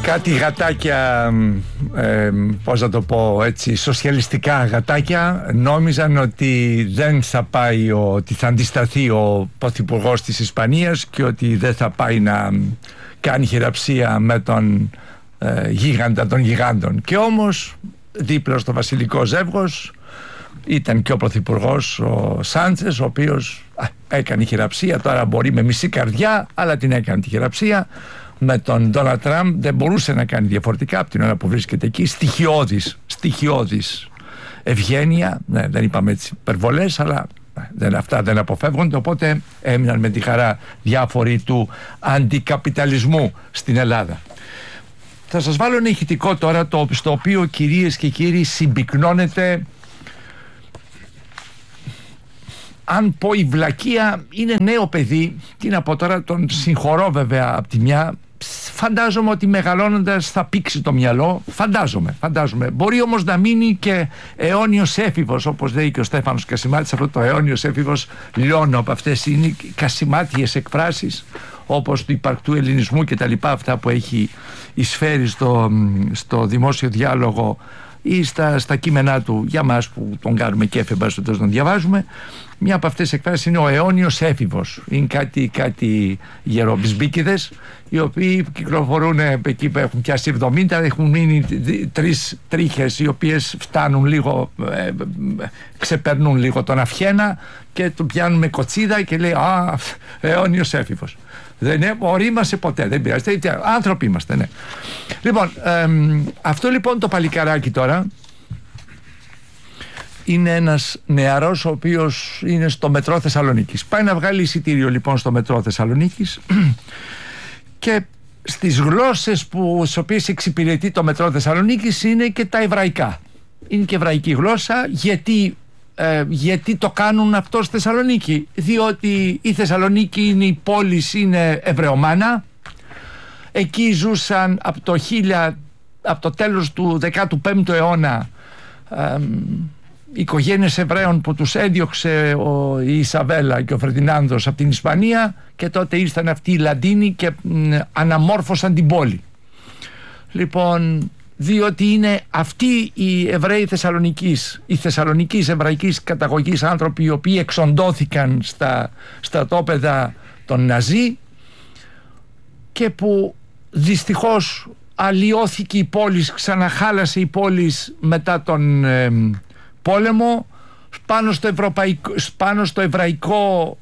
κάτι γατάκια, πώς να το πω έτσι, σοσιαλιστικά γατάκια, νόμιζαν ότι δεν θα πάει, ότι θα αντισταθεί ο πρωθυπουργός της Ισπανίας και ότι δεν θα πάει να κάνει χειραψία με τον γίγαντα των γιγάντων. Και όμως δίπλα στο βασιλικό ζεύγος ήταν και ο πρωθυπουργός ο Σάντσες, ο οποίος έκανε χειραψία. Τώρα μπορεί με μισή καρδιά, αλλά την έκανε τη χειραψία. Με τον Ντόναλντ Τραμπ δεν μπορούσε να κάνει διαφορετικά από την ώρα που βρίσκεται εκεί. Στοιχειώδης ευγένεια. Ναι, δεν είπαμε έτσι υπερβολές, αλλά αυτά δεν αποφεύγονται. Οπότε έμειναν με τη χαρά διάφοροι του αντικαπιταλισμού στην Ελλάδα. Θα σας βάλω ένα ηχητικό τώρα, στο οποίο, κυρίες και κύριοι, συμπυκνώνεται, αν πω η βλακεία. Είναι νέο παιδί, τι να πω τώρα, τον συγχωρώ βέβαια από τη μια. Φαντάζομαι ότι μεγαλώνοντας θα πήξει το μυαλό. Φαντάζομαι. Μπορεί όμως να μείνει και αιώνιος έφηβος, όπως λέει και ο Στέφανος Κασιμάτης. Αυτό το αιώνιος έφηβος, λιώνω από αυτές είναι κασιμάτιες εκφράσεις, όπως του υπαρκτού ελληνισμού και τα λοιπά, αυτά που έχει εισφέρει στο δημόσιο διάλογο ή στα κείμενά του για μας που τον κάνουμε κέφε, μπας τον διαβάζουμε. Μια από αυτές τις εκφράσεις είναι ο αιώνιος έφηβος. Είναι κάτι γερομπισμπίκηδες, οι οποίοι κυκλοφορούν εκεί που έχουν πιάσει 70, έχουν μείνει 3 τρίχες οι οποίες φτάνουν λίγο, ξεπερνούν λίγο τον αυχένα και του πιάνουν με κοτσίδα και λέει αιώνιος έφηβος. Δεν ορίμασε ποτέ, δεν πειράζει. Άνθρωποι είμαστε, ναι. Λοιπόν, αυτό λοιπόν το παλικαράκι τώρα είναι ένας νεαρός, ο οποίος είναι στο μετρό Θεσσαλονίκης. Πάει να βγάλει εισιτήριο λοιπόν στο μετρό Θεσσαλονίκης και στις γλώσσες στις οποίες εξυπηρετεί το μετρό Θεσσαλονίκης είναι και τα εβραϊκά. Είναι και εβραϊκή γλώσσα. Γιατί το κάνουν αυτό στη Θεσσαλονίκη? Διότι η Θεσσαλονίκη είναι η πόλη, είναι εβραιομάνα. Εκεί ζούσαν από το τέλος του 15ου αιώνα οικογένειες Εβραίων που τους έδιωξε η Ισαβέλα και ο Φερδινάνδος από την Ισπανία, και τότε ήρθαν αυτοί οι Λαντίνοι και αναμόρφωσαν την πόλη. Λοιπόν, διότι είναι αυτοί οι Εβραίοι Θεσσαλονικής εβραϊκής καταγωγής άνθρωποι, οι οποίοι εξοντώθηκαν στα στρατόπεδα των Ναζί και που δυστυχώς αλλοιώθηκε η πόλη, ξαναχάλασε η πόλη μετά τον πόλεμο. Πάνω στο εβραϊκό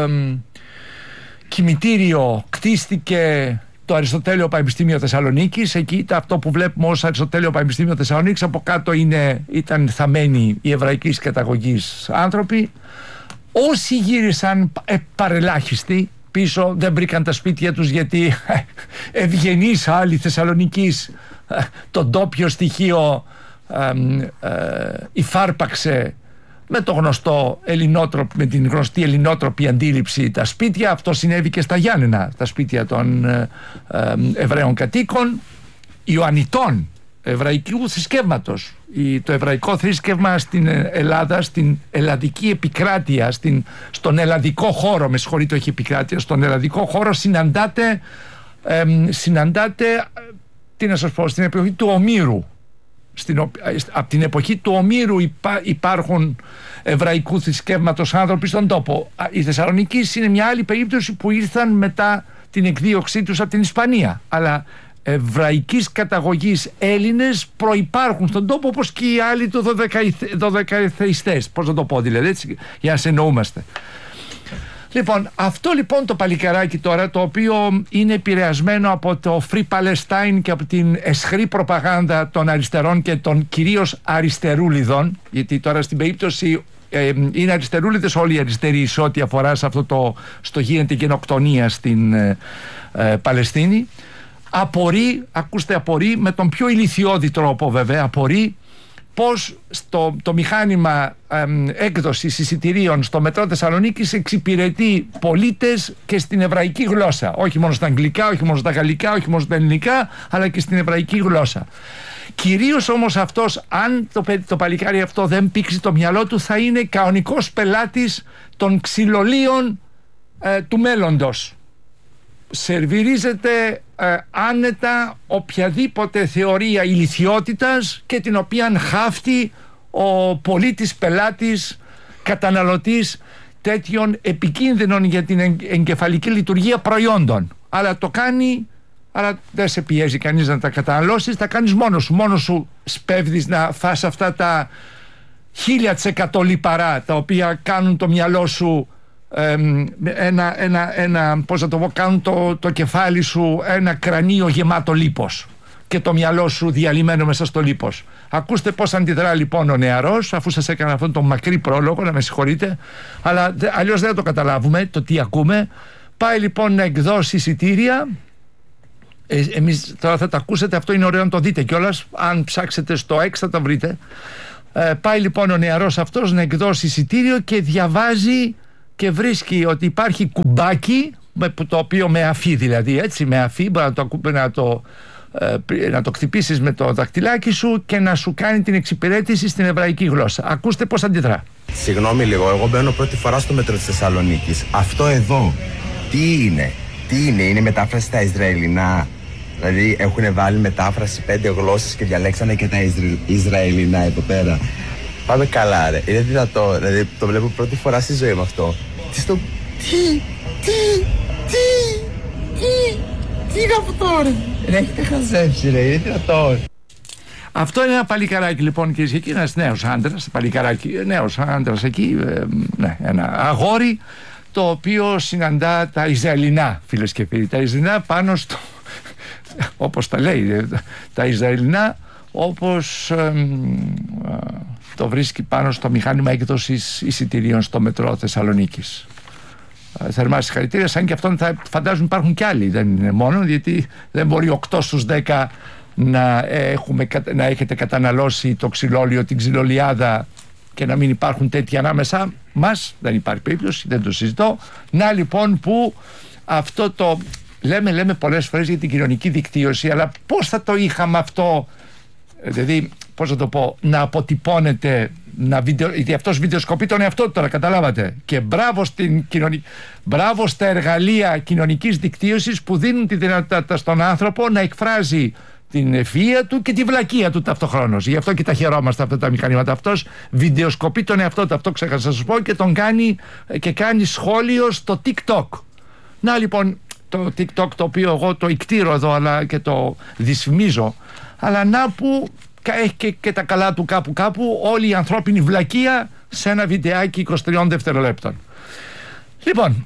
κημητήριο κτίστηκε το Αριστοτέλειο Πανεπιστήμιο Θεσσαλονίκης. Εκεί αυτό που βλέπουμε ως Αριστοτέλειο Πανεπιστήμιο Θεσσαλονίκης, από κάτω ήταν θαμμένοι οι εβραϊκής καταγωγής άνθρωποι. Όσοι γύρισαν παρελάχιστοι πίσω, δεν βρήκαν τα σπίτια τους, γιατί ευγενής άλλη Θεσσαλονικής το ντόπιο στοιχείο υφάρπαξε με την γνωστή ελληνότροπη αντίληψη τα σπίτια. Αυτό συνέβη και στα Γιάννενα, τα σπίτια των Εβραίων κατοίκων, Ιωαννιτών, εβραϊκού θρησκεύματος. Το εβραϊκό θρήσκευμα στην Ελλάδα, στην ελλαδική επικράτεια, στον ελλαδικό χώρο, με συγχωρείτε, όχι επικράτεια, στον ελλαδικό χώρο συναντάτε, τι να σας πω, στην εποχή του Ομήρου. Από την εποχή του Ομήρου υπάρχουν εβραϊκού θρησκεύματος άνθρωποι στον τόπο. Η Θεσσαλονίκη είναι μια άλλη περίπτωση που ήρθαν μετά την εκδίωξή τους από την Ισπανία, αλλά εβραϊκής καταγωγής Έλληνες προϋπάρχουν στον τόπο, όπως και οι άλλοι του δωδεκαεθεϊστές, πώς να το πω δηλαδή, έτσι, για να σε εννοούμαστε. Λοιπόν, αυτό λοιπόν το παλικαράκι τώρα, το οποίο είναι επηρεασμένο από το Free Palestine και από την εσχρή προπαγάνδα των αριστερών και των κυρίως αριστερούλιδων, γιατί τώρα στην περίπτωση είναι αριστερούλιδες όλοι οι αριστεροί σε ό,τι αφορά σε αυτό στο γίνεται γενοκτονία στην Παλαιστίνη. Απορεί με τον πιο ηλιθιώδη τρόπο βέβαια, απορεί πως το μηχάνημα έκδοσης εισιτηρίων στο μετρό Θεσσαλονίκης εξυπηρετεί πολίτες και στην εβραϊκή γλώσσα. Όχι μόνο στα αγγλικά, όχι μόνο στα γαλλικά, όχι μόνο στα ελληνικά, αλλά και στην εβραϊκή γλώσσα. Κυρίως όμως αυτός, αν το παλικάρι αυτό δεν πήξει το μυαλό του, θα είναι κανονικός πελάτης των ξυλολίων του μέλλοντος. Σερβιρίζεται άνετα οποιαδήποτε θεωρία ηλιθιότητας και την οποία χάφτει ο πολίτης, πελάτης, καταναλωτής τέτοιων επικίνδυνων για την εγκεφαλική λειτουργία προϊόντων. Αλλά το κάνει, αλλά δεν σε πιέζει κανείς να τα καταναλώσεις, τα κάνεις μόνος σου σπέβδεις να φας αυτά τα 1000% λιπαρά τα οποία κάνουν το μυαλό σου πώς να το πω, κάνουν το κεφάλι σου ένα κρανίο γεμάτο λίπος και το μυαλό σου διαλυμένο μέσα στο λίπος. Ακούστε πώς αντιδρά λοιπόν ο νεαρός, αφού σας έκανα αυτόν τον μακρύ πρόλογο, να με συγχωρείτε, αλλά αλλιώς δεν θα το καταλάβουμε το τι ακούμε. Πάει λοιπόν να εκδώσει εισιτήρια. Εμείς τώρα θα τα ακούσετε, αυτό είναι ωραίο να το δείτε κιόλας, αν ψάξετε στο X θα τα βρείτε. Πάει λοιπόν ο νεαρός αυτός να εκδώσει εισιτήριο και διαβάζει και βρίσκει ότι υπάρχει κουμπάκι, το οποίο με αφή, δηλαδή έτσι, με αφή μπορεί να το χτυπήσεις με το δακτυλάκι σου και να σου κάνει την εξυπηρέτηση στην εβραϊκή γλώσσα. Ακούστε πώς αντιδρά. Συγγνώμη λίγο, εγώ μπαίνω πρώτη φορά στο μέτρο της Θεσσαλονίκης. Αυτό εδώ τι είναι μετάφραση στα Ισραηλινά? Δηλαδή έχουν βάλει μετάφραση 5 γλώσσες και διαλέξανε και τα Ισραηλινά εδώ πέρα. Πάμε καλά ρε, είναι δυνατό, δηλαδή το βλέπω πρώτη φορά στη ζωή μου αυτό. Τι είναι αυτό ρε, έχετε χαζέψει ρε, είναι δυνατό. Αυτό είναι ένα παλικαράκι λοιπόν, κυρίες και κύριοι, ένας νέος άντρας εκεί, ένα αγόρι το οποίο συναντά τα Ισραηλινά, φίλες και φίλοι, τα Ισραηλινά πάνω στο, όπως τα λέει, τα Ισραηλινά όπως το βρίσκει πάνω στο μηχάνημα έκδοσης εισιτηρίων στο μετρό Θεσσαλονίκης. Θερμά συγχαρητήρια, σαν και αυτόν θα φαντάζομαι υπάρχουν κι άλλοι, δεν είναι μόνο, γιατί δεν μπορεί 8 στους 10 να έχετε καταναλώσει το ξυλόλιο, την ξυλολιάδα και να μην υπάρχουν τέτοια ανάμεσα μας, δεν υπάρχει περίπτωση, δεν το συζητώ. Να λοιπόν που αυτό το λέμε πολλές φορές για την κοινωνική δικτύωση, αλλά πώς θα το είχαμε αυτό, δηλαδή πώς θα το πω, να αποτυπώνεται, γιατί αυτός βιντεοσκοπεί τον εαυτό του τώρα, καταλάβατε, και μπράβο στα εργαλεία κοινωνικής δικτύωσης που δίνουν τη δυνατότητα στον άνθρωπο να εκφράζει την ευφυΐα του και τη βλακεία του ταυτοχρόνως. Γι' αυτό και τα χαιρόμαστε αυτά τα μηχανήματα. Αυτός βιντεοσκοπεί τον εαυτό του, αυτό ξέχασα να σας πω, και κάνει σχόλιο στο TikTok. Να λοιπόν το TikTok, το οποίο εγώ το ικτήρω εδώ αλλά και το δυσφημίζω, αλλά να που έχει και τα καλά του κάπου όλη η ανθρώπινη βλακεία σε ένα βιντεάκι 23 δευτερολέπτων. Λοιπόν,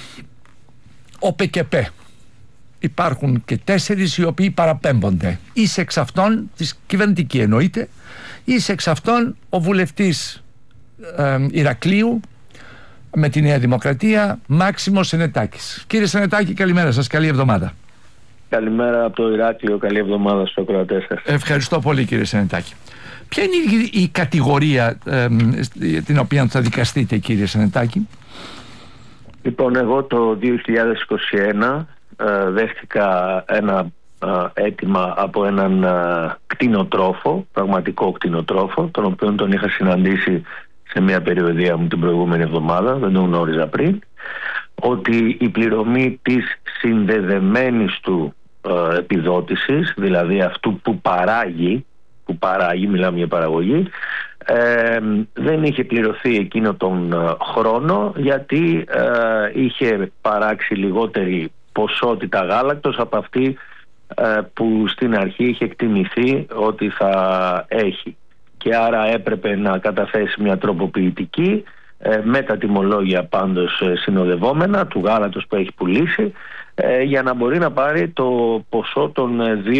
ο ΠΚΠ. Υπάρχουν και 4 οι οποίοι παραπέμπονται. Είσαι εξ αυτών, της κυβερνητική εννοείται, είσαι εξ αυτών ο βουλευτής Ηρακλείου με τη Νέα Δημοκρατία, Μάξιμος Σενετάκης. Κύριε Σενετάκη, καλημέρα σας, καλή εβδομάδα. Καλημέρα από το Ηράκλειο, καλή εβδομάδα στους ακροατές σας. Ευχαριστώ πολύ κύριε Σενετάκη. Ποια είναι η κατηγορία την οποία θα δικαστείτε, κύριε Σενετάκη? Λοιπόν, εγώ το 2021 δέχτηκα ένα αίτημα από έναν κτηνοτρόφο, πραγματικό κτηνοτρόφο, τον οποίο τον είχα συναντήσει σε μια περιοδία μου την προηγούμενη εβδομάδα, δεν τον γνώριζα πριν, ότι η πληρωμή της συνδεδεμένης του επιδότησης, δηλαδή αυτού που παράγει, μιλάμε για παραγωγή, δεν είχε πληρωθεί εκείνο τον χρόνο, γιατί είχε παράξει λιγότερη ποσότητα γάλακτος από αυτή που στην αρχή είχε εκτιμηθεί ότι θα έχει, και άρα έπρεπε να καταθέσει μια τροποποιητική με τα τιμολόγια πάντως συνοδευόμενα του γάλατος που έχει πουλήσει, για να μπορεί να πάρει το ποσό των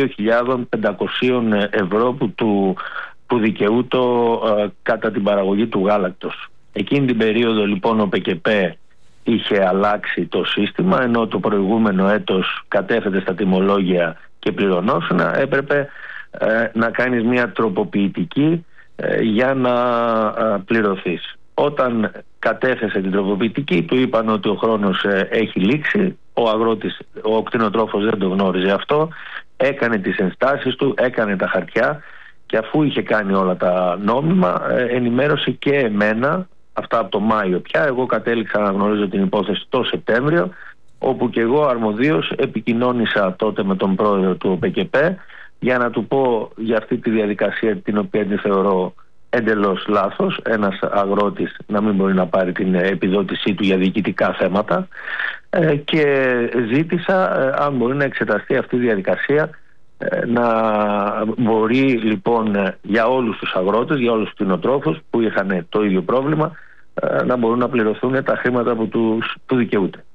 2.500 ευρώ που δικαιούται κατά την παραγωγή του γάλακτος. Εκείνη την περίοδο λοιπόν ο ΠΚΠ είχε αλλάξει το σύστημα, ενώ το προηγούμενο έτος κατέθετε στα τιμολόγια και πληρωνόσουν, έπρεπε να κάνεις μια τροποποιητική για να πληρωθείς. Όταν κατέθεσε την τροποποιητική, του είπαν ότι ο χρόνος έχει λήξει. Ο κτηνοτρόφος δεν το γνώριζε αυτό, έκανε τις ενστάσεις του, έκανε τα χαρτιά, και αφού είχε κάνει όλα τα νόμιμα, ενημέρωσε και εμένα, αυτά από το Μάιο πια. Εγώ κατέληξα να γνωρίζω την υπόθεση το Σεπτέμβριο, όπου και εγώ αρμοδίως επικοινώνησα τότε με τον πρόεδρο του ΟΠΕΚΕΠΕ για να του πω για αυτή τη διαδικασία, την οποία τη θεωρώ εντελώς λάθος, ένας αγρότης να μην μπορεί να πάρει την επιδότησή του για διοικητικά θέματα, και ζήτησα αν μπορεί να εξεταστεί αυτή η διαδικασία, να μπορεί λοιπόν για όλους τους αγρότες, για όλους τους κτηνοτρόφους που είχαν το ίδιο πρόβλημα, να μπορούν να πληρωθούν τα χρήματα που δικαιούται.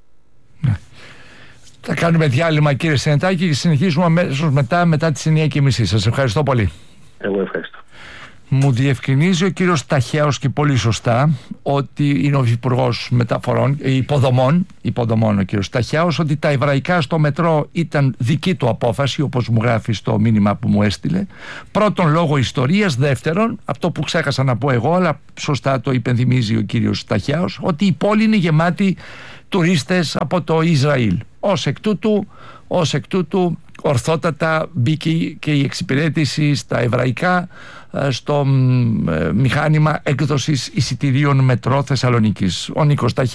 Θα κάνουμε διάλειμμα, κύριε Σενετάκη, και συνεχίζουμε αμέσως μετά τη 9:30. Σας ευχαριστώ πολύ. Εγώ ευχαριστώ. Μου διευκρινίζει ο κύριος Ταχαίος, και πολύ σωστά, ότι είναι ο Υπουργός Μεταφορών, υποδομών ο κύριος Ταχαίος, ότι τα εβραϊκά στο μετρό ήταν δική του απόφαση, όπως μου γράφει στο μήνυμα που μου έστειλε. Πρώτον, λόγω ιστορίας. Δεύτερον, αυτό που ξέχασα να πω εγώ, αλλά σωστά το υπενθυμίζει ο κύριος Ταχαίος, ότι η πόλη είναι γεμάτη τουρίστες από το Ισραήλ. Ως εκ τούτου ορθότατα μπήκε και η εξυπηρέτηση στα εβραϊκά στο μηχάνημα έκδοσης εισιτηρίων μετρό Θεσσαλονίκης. Ο Νίκος Ταχαίος.